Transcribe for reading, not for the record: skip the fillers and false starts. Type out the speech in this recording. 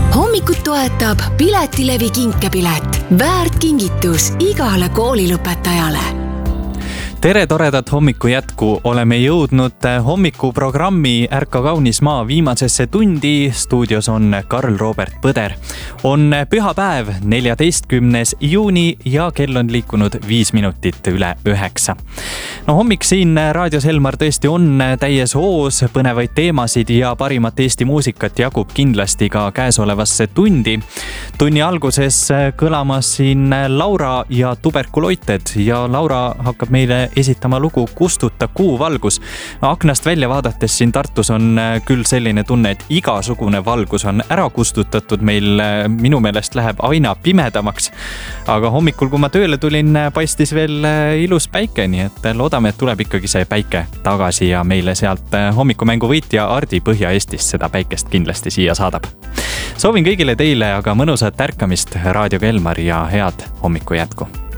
Hommikut toetab Piletilevi kinkepilet. Väärt kingitus igale koolilõpetajale. Tere toredat hommiku jätku, oleme jõudnud hommikuprogrammi Ärka kaunis maa viimasesse tundi. Stuudios on Karl-Robert Põder. On pühapäev, 14. juuni ja kell on liikunud 5 minutit üle 9. No hommik siin raadios Elmar tõesti on täies hoos, põnevaid teemasid ja parimat Eesti muusikat jagub kindlasti ka käesolevasse tundi. Tunni alguses kõlamas siin Laura ja Tuberkuloited ja Laura hakkab meile esitama lugu Kustuta kuuvalgus. Aknast välja vaadates siin Tartus on küll selline tunne, et igasugune valgus on ära kustutatud. Meil minu meelest läheb aina pimedamaks. Aga hommikul, kui ma tööle tulin, paistis veel ilus päike, nii et loodame, et tuleb ikkagi see päike tagasi ja meile sealt hommikumängu võitja Ardi Põhja-Eestist seda päikest kindlasti siia saadab. Soovin kõigile teile aga mõnusat ärkamist raadioga Elmar ja head hommiku jätku.